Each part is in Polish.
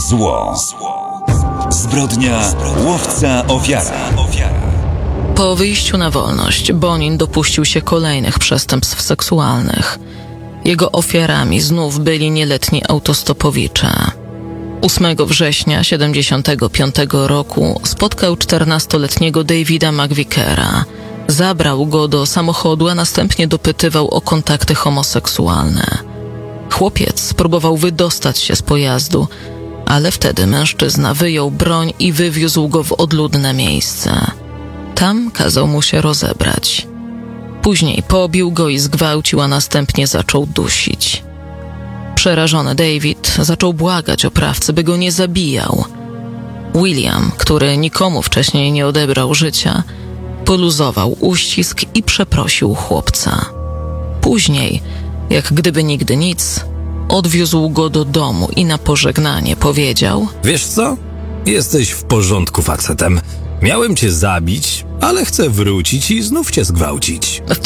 Zło. Zbrodnia, łowca, ofiara. Po wyjściu na wolność Bonin dopuścił się kolejnych przestępstw seksualnych. Jego ofiarami znów byli nieletni autostopowicze. 8 września 1975 roku spotkał 14-letniego Davida McVickera. Zabrał go do samochodu, a następnie dopytywał o kontakty homoseksualne. Chłopiec próbował wydostać się z pojazdu, ale wtedy mężczyzna wyjął broń i wywiózł go w odludne miejsce. Tam kazał mu się rozebrać. Później pobił go i zgwałcił, a następnie zaczął dusić. Przerażony David zaczął błagać oprawcę, by go nie zabijał. William, który nikomu wcześniej nie odebrał życia, poluzował uścisk i przeprosił chłopca. Później, jak gdyby nigdy nic, odwiózł go do domu i na pożegnanie powiedział: Wiesz co? Jesteś w porządku facetem. Miałem cię zabić, ale chcę wrócić i znów cię zgwałcić. W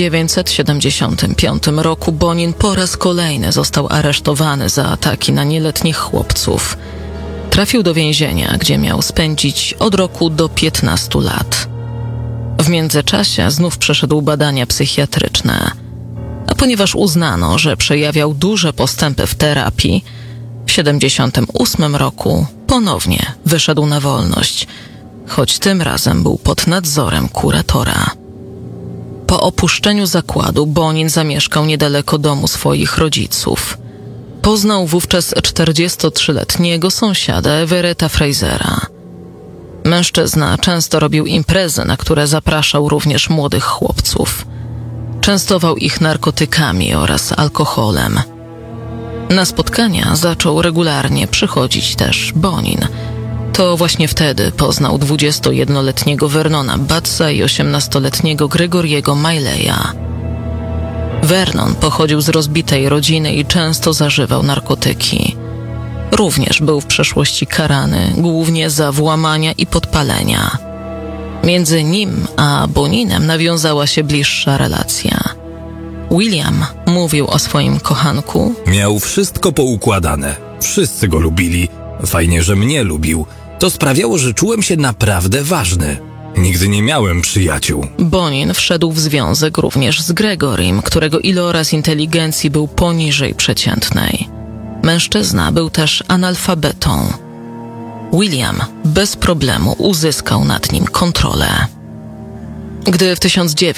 1975 roku Bonin po raz kolejny został aresztowany za ataki na nieletnich chłopców. Trafił do więzienia, gdzie miał spędzić od roku do 15 lat. W międzyczasie znów przeszedł badania psychiatryczne. A ponieważ uznano, że przejawiał duże postępy w terapii, w 1978 roku ponownie wyszedł na wolność, choć tym razem był pod nadzorem kuratora. Po opuszczeniu zakładu Bonin zamieszkał niedaleko domu swoich rodziców. Poznał wówczas 43-letniego sąsiada Everetta Frasera. Mężczyzna często robił imprezy, na które zapraszał również młodych chłopców. Częstował ich narkotykami oraz alkoholem. Na spotkania zaczął regularnie przychodzić też Bonin. To właśnie wtedy poznał 21-letniego Vernona Batsa i 18-letniego Gregoriego Mileya. Vernon pochodził z rozbitej rodziny i często zażywał narkotyki. Również był w przeszłości karany, głównie za włamania i podpalenia. Między nim a Boninem nawiązała się bliższa relacja. William mówił o swoim kochanku: Miał wszystko poukładane. Wszyscy go lubili. Fajnie, że mnie lubił. To sprawiało, że czułem się naprawdę ważny. Nigdy nie miałem przyjaciół. Bonin wszedł w związek również z Gregorym, którego iloraz inteligencji był poniżej przeciętnej. Mężczyzna był też analfabetą. William bez problemu uzyskał nad nim kontrolę. Gdy w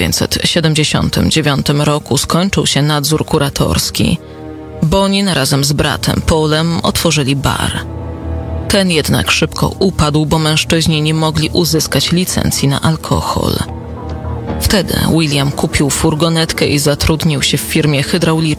1979 roku skończył się nadzór kuratorski, Bonin razem z bratem Paulem otworzyli bar. Ten jednak szybko upadł, bo mężczyźni nie mogli uzyskać licencji na alkohol. Wtedy William kupił furgonetkę i zatrudnił się w firmie hydraulicznej